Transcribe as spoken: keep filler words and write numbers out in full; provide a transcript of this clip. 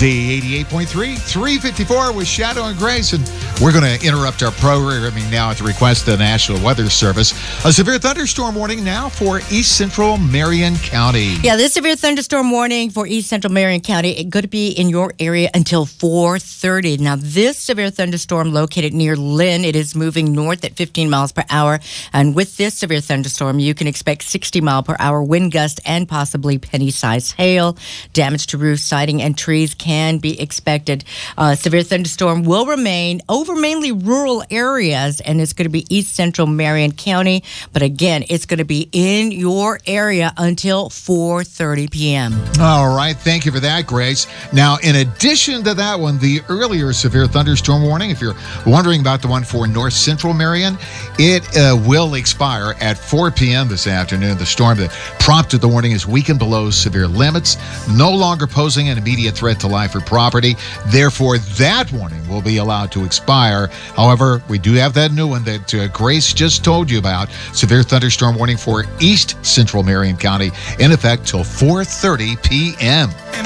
Z eighty-eight point three, three fifty-four with Shadow and Grace. And we're going to interrupt our programming now at the request of the National Weather Service. A severe thunderstorm warning now for East Central Marion County. Yeah, this severe thunderstorm warning for East Central Marion County, it's going to be in your area until four thirty. Now, this severe thunderstorm located near Lynn, it is moving north at fifteen miles per hour. And with this severe thunderstorm, you can expect sixty mile per hour wind gust and possibly penny-sized hail. Damage to roofs, siding, and trees can be expected. Uh, severe thunderstorm will remain over mainly rural areas, and it's going to be East Central Marion County. But again, it's going to be in your area until four thirty p.m. All right. Thank you for that, Grace. Now, in addition to that one, the earlier severe thunderstorm warning, if you're wondering about the one for North Central Marion, it uh, will expire at four p.m. this afternoon. The storm that prompted the warning is weakened below severe limits, no longer posing an immediate threat to life or property. Therefore, that warning will be allowed to expire. However, we do have that new one that uh, Grace just told you about. Severe thunderstorm warning for East Central Marion County in effect till four thirty p.m.